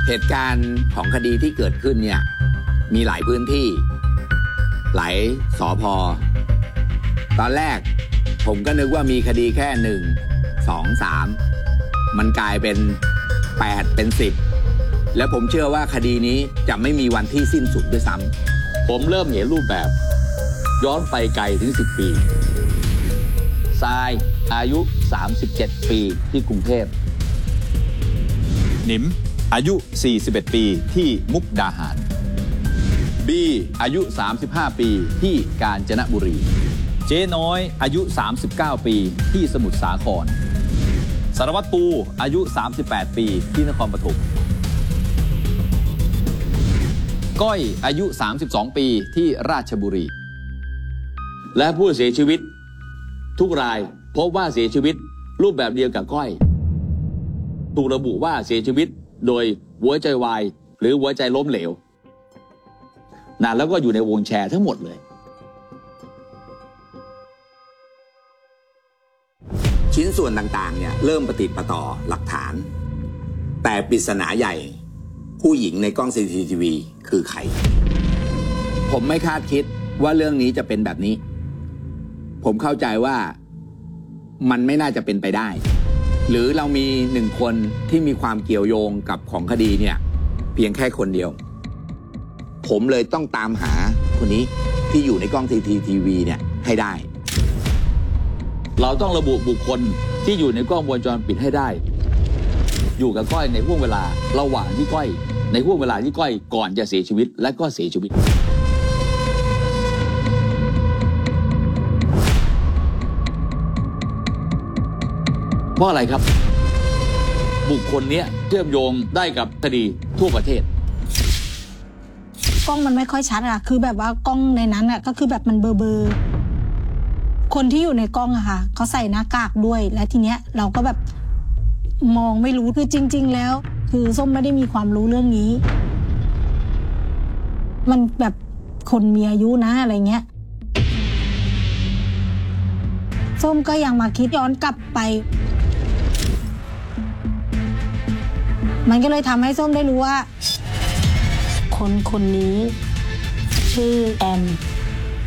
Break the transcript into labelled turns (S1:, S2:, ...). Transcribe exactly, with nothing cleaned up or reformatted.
S1: เหตุการณ์ของคดีที่เกิดขึ้นเนี่ยมีหลายพื้นที่หลายสภ.ตอนแรกผมก็นึกว่ามีคดีแค่หนึ่งสองสามมันกลายเป็นแปดเป็นสิบและผมเชื่อว่าคดีนี้จะไม่มีวันที่สิ้นสุดด้วยซ้ำ
S2: ผมเริ่มเห็นรูปแบบย้อนไปไกลถึงสิบปีทรายอายุสามสิบเจ็ดปีที่กรุงเทพ
S3: หนิมอายุสี่สิบเอ็ดปีที่มุกดาหาร
S2: บีอายุสามสิบห้าปีที่กาญจนบุรี
S3: เจ๊น้อยอายุสามสิบเก้าปีที่สมุทรสาครสารวัตรปูอายุสามสิบแปดปีที่นครปฐม
S2: ก้อยอายุสามสิบสองปีที่ราชบุรีและผู้เสียชีวิตทุกรายพบว่าเสียชีวิตรูปแบบเดียวกับก้อยถูกระบุว่าเสียชีวิตโดยหัวใจวายหรือหัวใจล้มเหลวนะแล้วก็อยู่ในวงแชร์ทั้งหมดเลย
S1: ชิ้นส่วนต่างๆเนี่ยเริ่มประติดประต่อหลักฐานแต่ปริศนาใหญ่ผู้หญิงในกล้อง ซี ซี ที วี คือใครผมไม่คาดคิดว่าเรื่องนี้จะเป็นแบบนี้ผมเข้าใจว่ามันไม่น่าจะเป็นไปได้หรือเรามีหนึ่งคนที่มีความเกี่ยวโยงกับของคดีเนี่ยเพียงแค่คนเดียวผมเลยต้องตามหาคนนี้ที่อยู่ในกล้อง ซี ซี ที วี เนี่ยให้ได้
S2: เราต้องระบุบุคคลที่อยู่ในกล้องวงจรปิดให้ได้อยู่กับก้อยในห่วงเวลาระหว่างที่ก้อยในห่วงเวลาที่ก้อยก่อนจะเสียชีวิตและก็เสียชีวิตเพราะอะไรครับบุคคลนี้เชื่อมโยงได้กับคดีทั่วประเทศ
S4: กล้องมันไม่ค่อยชัดอะคือแบบว่ากล้องในนั้นอะก็คือแบบมันเบลอๆคนที่อยู่ในกล้องอะค่ะเขาใส่หน้ากากด้วยและทีเนี้ยเราก็แบบมองไม่รู้คือจริงๆแล้วคือส้มไม่ได้มีความรู้เรื่องนี้มันแบบคนมีอายุนะอะไรเงี้ยส้มก็ยังมาคิดย้อนกลับไปมันก็เลยทำให้ส้มได้รู้ว่าคนคนนี้ชื่อแอม